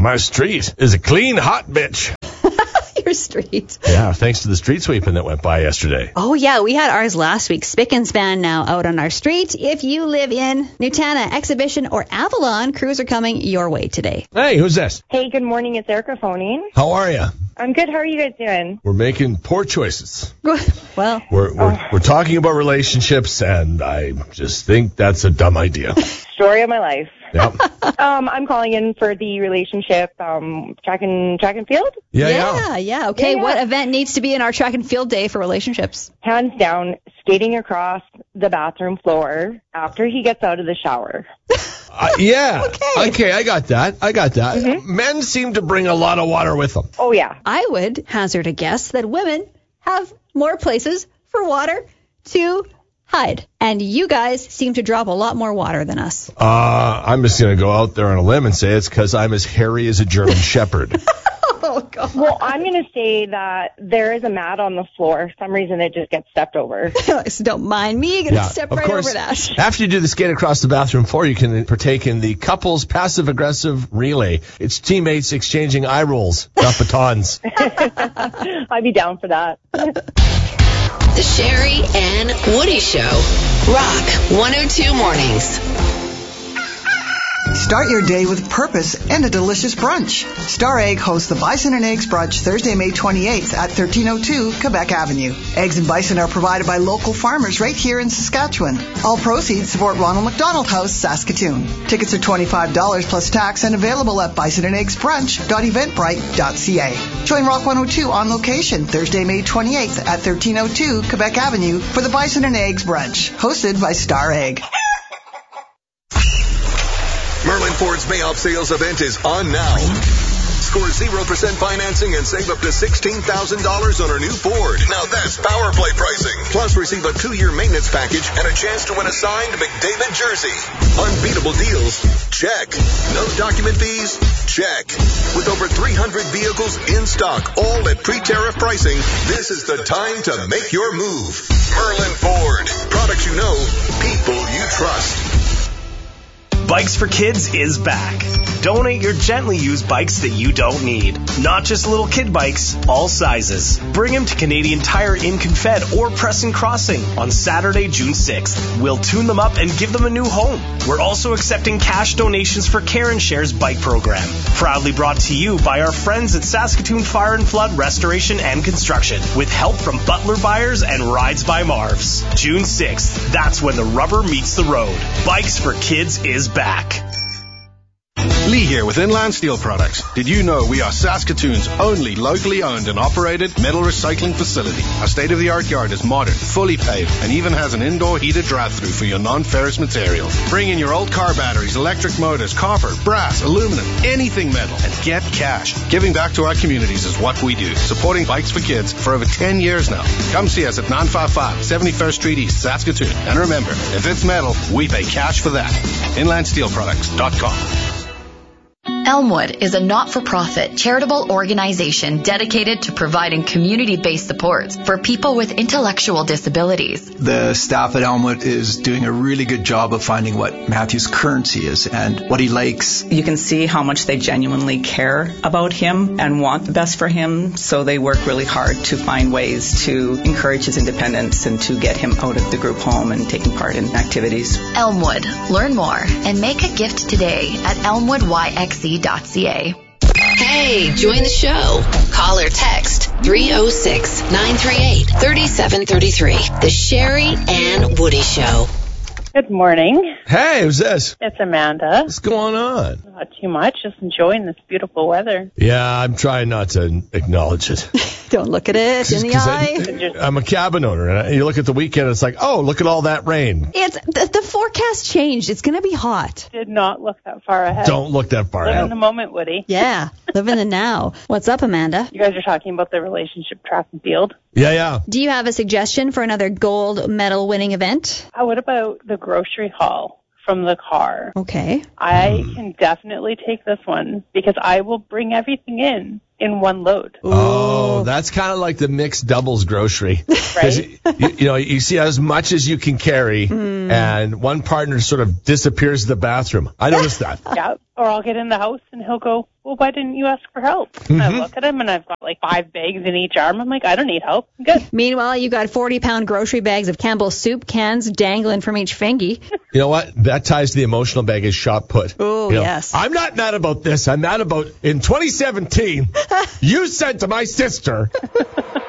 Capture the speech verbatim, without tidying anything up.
My street is a clean, hot bitch. Your street. Yeah, thanks to the street sweeping that went by yesterday. Oh, yeah, we had ours last week. Spick and span now out on our street. If you live in Nutana, Exhibition, or Avalon, crews are coming your way today. Hey, who's this? Hey, good morning. It's Erica phoning. How are you? I'm good. How are you guys doing? We're making poor choices. Well, We're we're, Oh. we're talking about relationships, and I just think that's a dumb idea. Story of my life. Yep. Um, I'm calling in for the relationship um, track and track and field. Yeah, yeah, yeah. yeah. Okay, Yeah, yeah. what event needs to be in our track and field day for relationships? Hands down, skating across the bathroom floor after he gets out of the shower. Uh, yeah. Okay. Okay, I got that. I got that. Mm-hmm. Men seem to bring a lot of water with them. Oh, yeah. I would hazard a guess that women have more places for water to hide. And you guys seem to drop a lot more water than us. Uh, I'm just going to go out there on a limb and say it's because I'm as hairy as a German Shepherd. Oh, God. Well, I'm going to say that there is a mat on the floor. For some reason, it just gets stepped over. So don't mind me. You're going to Yeah, step of right course. over that. After you do the skate across the bathroom floor, you can partake in the couples passive-aggressive relay. It's teammates exchanging eye rolls, not batons. I'd be down for that. The Sherry and Woody Show. Rock one oh two Mornings. Start your day with purpose and a delicious brunch. Star Egg hosts the Bison and Eggs Brunch Thursday, May twenty-eighth at thirteen oh two Quebec Avenue. Eggs and bison are provided by local farmers right here in Saskatchewan. All proceeds support Ronald McDonald House, Saskatoon. Tickets are twenty-five dollars plus tax and available at bison and eggs brunch dot eventbrite dot c a. Join Rock one oh two on location Thursday, May twenty-eighth at thirteen oh two Quebec Avenue for the Bison and Eggs Brunch, hosted by Star Egg. Merlin Ford's May Off Sales event is on now. Score zero percent financing and save up to sixteen thousand dollars on our new Ford. Now that's power play pricing. Plus receive a two-year maintenance package and a chance to win a signed McDavid jersey. Unbeatable deals? Check. No document fees? Check. With over three hundred vehicles in stock, all at pre-tariff pricing, this is the time to make your move. Merlin Ford. Products you know, people you trust. Bikes for Kids is back. Donate your gently used bikes that you don't need. Not just little kid bikes, all sizes. Bring them to Canadian Tire in Confed or Preston Crossing on Saturday, June sixth. We'll tune them up and give them a new home. We're also accepting cash donations for Karen Share's bike program. Proudly brought to you by our friends at Saskatoon Fire and Flood Restoration and Construction with help from Butler Buyers and Rides by Marv's. June sixth, that's when the rubber meets the road. Bikes for Kids is back. Lee here with Inland Steel Products. Did you know we are Saskatoon's only locally owned and operated metal recycling facility? Our state-of-the-art yard is modern, fully paved, and even has an indoor heated drive-through for your non-ferrous materials. Bring in your old car batteries, electric motors, copper, brass, aluminum, anything metal, and get cash. Giving back to our communities is what we do, supporting Bikes for Kids for over ten years now. Come see us at nine fifty-five seventy-first Street East, Saskatoon. And remember, if it's metal, we pay cash for that. inland steel products dot com. Elmwood is a not-for-profit charitable organization dedicated to providing community-based supports for people with intellectual disabilities. The staff at Elmwood is doing a really good job of finding what Matthew's currency is and what he likes. You can see how much they genuinely care about him and want the best for him, so they work really hard to find ways to encourage his independence and to get him out of the group home and taking part in activities. Elmwood. Learn more and make a gift today at elmwood y x e dot c a. Hey, join the show. Call or text three oh six, nine three eight, three seven three three. The Sherry and Woody Show. Good morning. Hey, who's this? It's Amanda. What's going on? Not too much. Just enjoying this beautiful weather. Yeah, I'm trying not to acknowledge it. Don't look at it in the eye. I, I'm a cabin owner, and you look at the weekend, it's like, oh, look at all that rain. It's the, the forecast changed. It's going to be hot. Did not look that far ahead. Don't look that far Live ahead. in the moment, Woody. Yeah, live in the now. What's up, Amanda? You guys are talking about the relationship track and field. Yeah, yeah. Do you have a suggestion for another gold medal winning event? Uh, what about the grocery haul from the car? Okay. I can definitely take this one because I will bring everything in in one load. Oh, that's kind of like the mixed doubles grocery. Right? you, you know, you see as much as you can carry, mm. and one partner sort of disappears to the bathroom. I noticed that. Yeah. Or I'll get in the house and he'll go, well, why didn't you ask for help? Mm-hmm. I look at him and I've got like five bags in each arm. I'm like, I don't need help. I'm good. Meanwhile, you got forty-pound grocery bags of Campbell's soup cans dangling from each fingy. You know what? That ties to the emotional baggage shot put. Oh, you know, yes. I'm not mad about this. I'm mad about in twenty seventeen, you said to my sister,